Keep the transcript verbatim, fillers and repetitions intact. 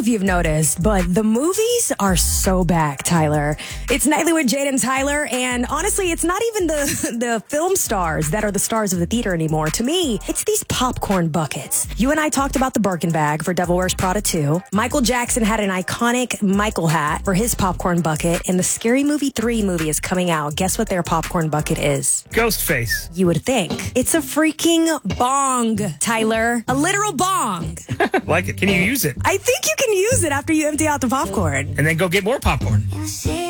if you've noticed, but the movies are so back, Tyler. It's Nightly with Jade and Tyler, and honestly, it's not even the, the film stars that are the stars of the theater anymore. To me, it's these popcorn buckets. You and I talked about the Birkin bag for Devil Wears Prada two. Michael Jackson had an iconic Michael hat for his popcorn bucket, and the Scary Movie three movie is coming out. Guess what their popcorn bucket is? Ghostface. You would think. It's a freaking bong, Tyler. A literal bong. Like it. Can you use it? I think you can use it after you empty out the popcorn. And then go get more popcorn.